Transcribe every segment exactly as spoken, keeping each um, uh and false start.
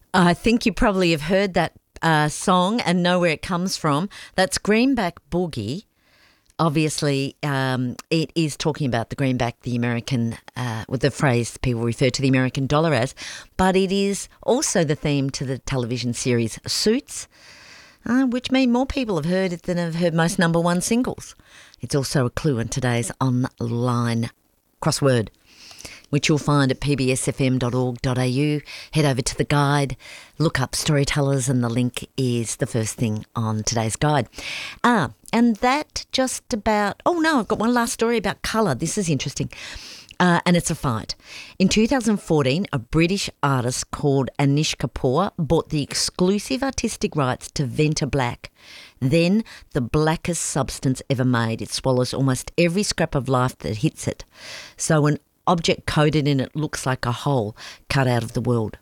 I think you probably have heard that uh, song and know where it comes from. That's Greenback Boogie. Obviously, um, it is talking about the greenback, the American, uh, with the phrase people refer to the American dollar as, but it is also the theme to the television series Suits, uh, which mean more people have heard it than have heard most number one singles. It's also a clue in today's online crossword, which you'll find at p b s f m dot org dot a u. Head over to the guide, look up Storytellers, and the link is the first thing on today's guide. Ah, and that just about... Oh, no, I've got one last story about colour. This is interesting. Uh, and it's a fight. In two thousand fourteen, a British artist called Anish Kapoor bought the exclusive artistic rights to Venta Black. Then, the blackest substance ever made. It swallows almost every scrap of life that hits it. So an object coated in it looks like a hole cut out of the world.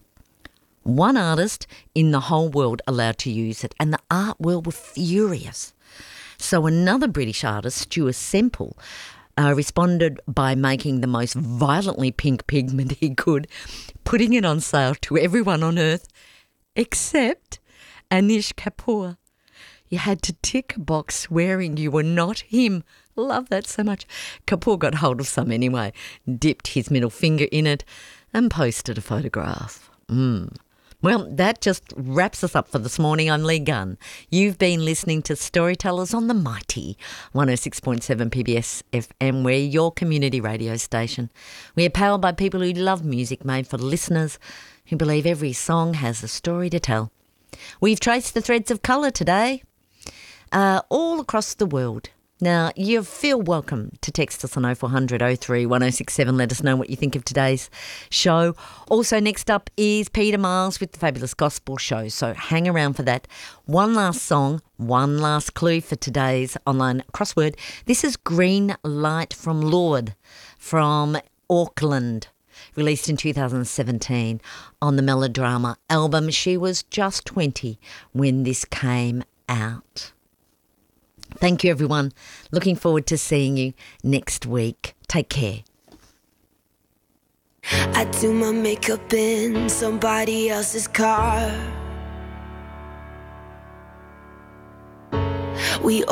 One artist in the whole world allowed to use it, and the art world were furious. So another British artist, Stuart Semple, uh, responded by making the most violently pink pigment he could, putting it on sale to everyone on Earth except Anish Kapoor. You had to tick a box swearing you were not him. Love that so much. Kapoor got hold of some anyway, dipped his middle finger in it and posted a photograph. Mm. Well, that just wraps us up for this morning. I'm Lee Gunn. You've been listening to Storytellers on the mighty one oh six point seven P B S F M. We're your community radio station. We are powered by people who love music made for listeners who believe every song has a story to tell. We've traced the threads of colour today, uh, all across the world. Now, you feel welcome to text us on oh four hundred oh three one oh six seven. Let us know what you think of today's show. Also, next up is Peter Miles with the Fabulous Gospel Show, so hang around for that. One last song, one last clue for today's online crossword. This is Green Light from Lord from Auckland, released in two thousand seventeen on the Melodrama album. She was just twenty when this came out. Thank you, everyone. Looking forward to seeing you next week. Take care. I do my makeup in somebody else's car.